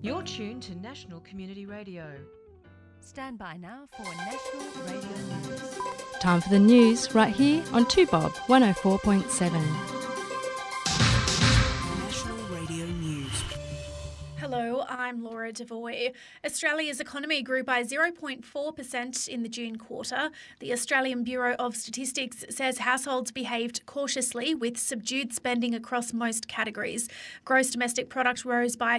You're tuned to National Community Radio. Stand by now for National Radio News. Time for the news right here on 2Bob 104.7. National Radio News. Hello, I'm Laura Devoy. Australia's economy grew by 0.4% in the June quarter. The Australian Bureau of Statistics says households behaved cautiously with subdued spending across most categories. Gross domestic product rose by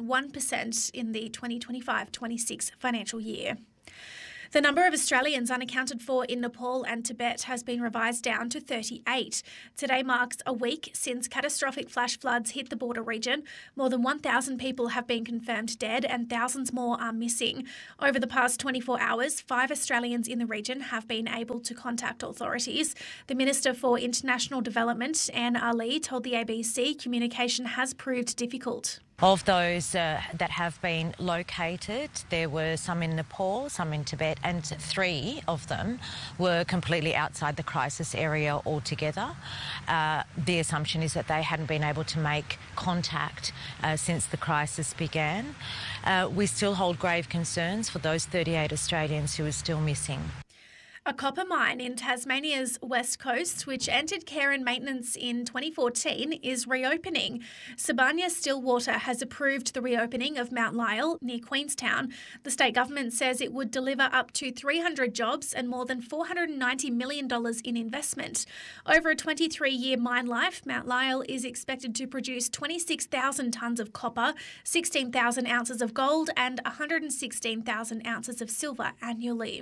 2.1% in the 2025-26 financial year. The number of Australians unaccounted for in Nepal and Tibet has been revised down to 38. Today marks a week since catastrophic flash floods hit the border region. More than 1,000 people have been confirmed dead and thousands more are missing. Over the past 24 hours, 5 Australians in the region have been able to contact authorities. The Minister for International Development, Anne Ali, told the ABC communication has proved difficult. Of those that have been located, there were some in Nepal, some in Tibet, and 3 of them were completely outside the crisis area altogether. The assumption is that they hadn't been able to make contact since the crisis began. We still hold grave concerns for those 38 Australians who are still missing. A copper mine in Tasmania's west coast, which entered care and maintenance in 2014, is reopening. Sibanye Stillwater has approved the reopening of Mount Lyell near Queenstown. The state government says it would deliver up to 300 jobs and more than $490 million in investment. Over a 23-year mine life, Mount Lyell is expected to produce 26,000 tonnes of copper, 16,000 ounces of gold and 116,000 ounces of silver annually.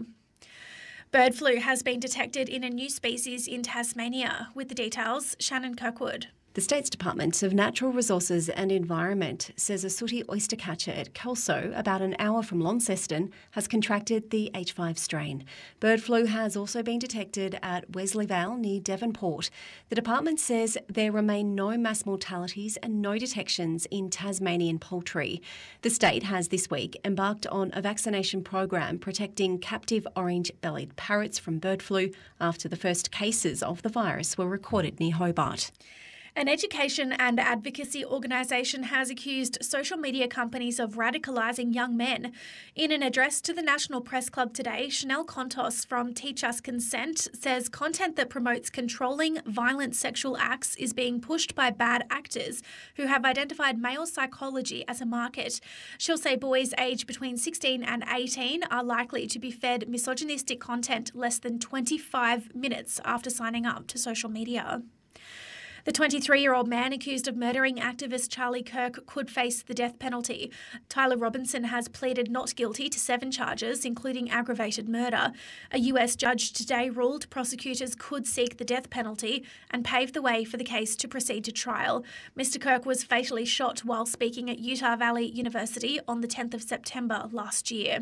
Bird flu has been detected in a new species in Tasmania. With the details, Shannon Kirkwood. The State's Department of Natural Resources and Environment says a sooty oystercatcher at Kelso, about an hour from Launceston, has contracted the H5 strain. Bird flu has also been detected at Wesley Vale near Devonport. The department says there remain no mass mortalities and no detections in Tasmanian poultry. The state has this week embarked on a vaccination program protecting captive orange-bellied parrots from bird flu after the first cases of the virus were recorded near Hobart. An education and advocacy organisation has accused social media companies of radicalising young men. In an address to the National Press Club today, Chanel Contos from Teach Us Consent says content that promotes controlling, violent sexual acts is being pushed by bad actors who have identified male psychology as a market. She'll say boys aged between 16 and 18 are likely to be fed misogynistic content less than 25 minutes after signing up to social media. The 23-year-old man accused of murdering activist Charlie Kirk could face the death penalty. Tyler Robinson has pleaded not guilty to 7 charges, including aggravated murder. A US judge today ruled prosecutors could seek the death penalty and paved the way for the case to proceed to trial. Mr. Kirk was fatally shot while speaking at Utah Valley University on the 10th of September last year.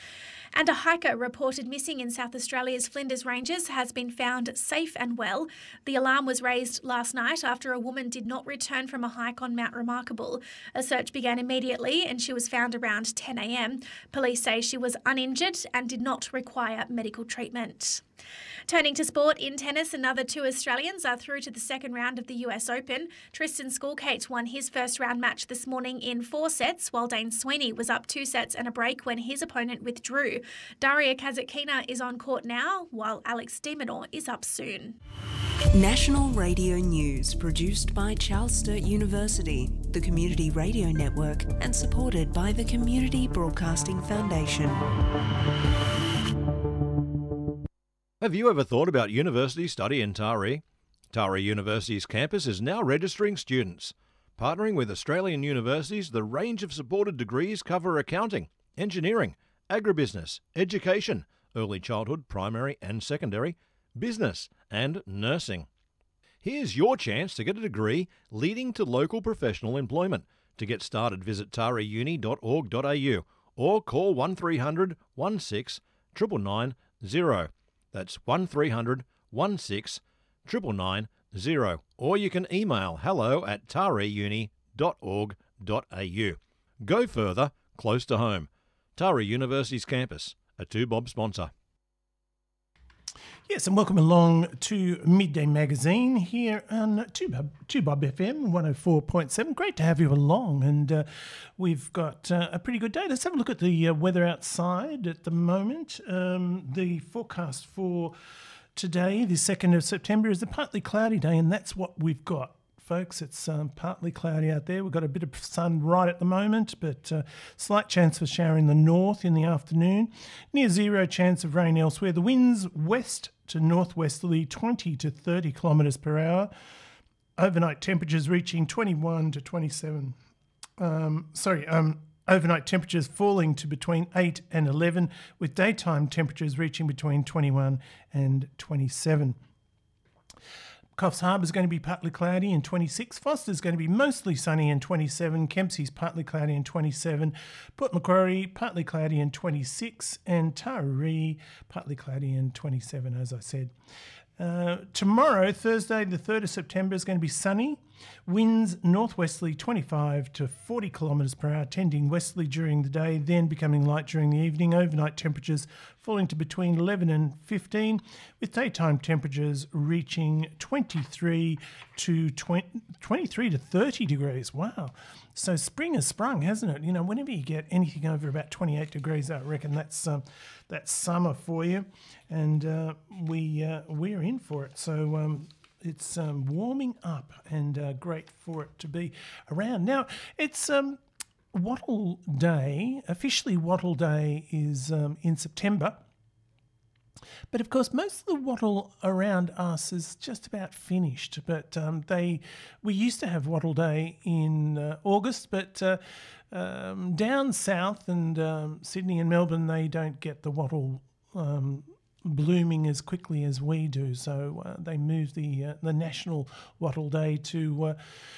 And a hiker reported missing in South Australia's Flinders Ranges has been found safe and well. The alarm was raised last night after a woman did not return from a hike on Mount Remarkable. A search began immediately and she was found around 10 a.m. Police say she was uninjured and did not require medical treatment. Turning to sport, in tennis, another 2 Australians are through to the second round of the US Open. Tristan Skulkate won his first round match this morning in 4 sets, while Dane Sweeney was up 2 sets and a break when his opponent withdrew. Daria Kazatkina is on court now, while Alex de Minaur is up soon. National Radio News, produced by Charles Sturt University, the Community Radio Network, and supported by the Community Broadcasting Foundation. Have you ever thought about university study in Taree? Taree University's campus is now registering students. Partnering with Australian universities, the range of supported degrees cover accounting, engineering, agribusiness, education, early childhood, primary and secondary, business and nursing. Here's your chance to get a degree leading to local professional employment. To get started, visit tareeuni.org.au or call 1300 16 99990. That's 1300 16 99990. Or you can email hello@tareeuni.org.au. Go further, close to home. Taree University's campus, a 2Bob sponsor. Yes, and welcome along to Midday Magazine here on 2Bob FM 104.7. Great to have you along, and we've got a pretty good day. Let's have a look at the weather outside at the moment. The forecast for today, the 2nd of September, is a partly cloudy day, and that's what we've got. Folks, it's partly cloudy out there. We've got a bit of sun right at the moment, but slight chance for shower in the north in the afternoon. Near zero chance of rain elsewhere. The winds west to northwesterly, 20 to 30 kilometres per hour. Overnight temperatures reaching 21 to 27. Overnight temperatures falling to between 8 and 11, with daytime temperatures reaching between 21 and 27. Coffs Harbour is going to be partly cloudy and 26. Foster's going to be mostly sunny and 27. Kempsey's partly cloudy and 27. Port Macquarie, partly cloudy and 26. And Taree, partly cloudy and 27, as I said. Tomorrow, Thursday, the 3rd of September, is going to be sunny. Winds northwesterly 25 to 40 kilometres per hour, tending westerly during the day, then becoming light during the evening. Overnight temperatures falling to between 11 and 15, with daytime temperatures reaching 23 to 30 degrees. Wow. So spring has sprung, hasn't it? You know, whenever you get anything over about 28 degrees, I reckon that's summer for you. And we're in for it. So it's warming up, and great for it to be around. Now, it's Wattle Day. Officially, Wattle Day is in September. But of course, most of the wattle around us is just about finished. But we used to have Wattle Day in August, but down south and Sydney and Melbourne, they don't get the wattle blooming as quickly as we do. So they moved the National Wattle Day to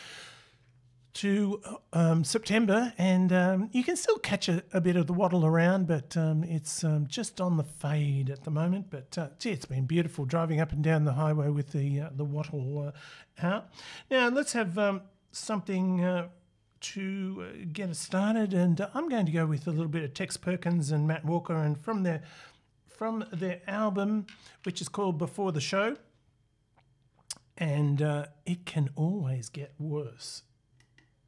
September, and you can still catch a bit of the wattle around, but it's just on the fade at the moment. But it's been beautiful driving up and down the highway with the wattle out. Now let's have something to get us started, and I'm going to go with a little bit of Tex Perkins and Matt Walker, and from their album, which is called Before the Show, and It Can Always Get Worse.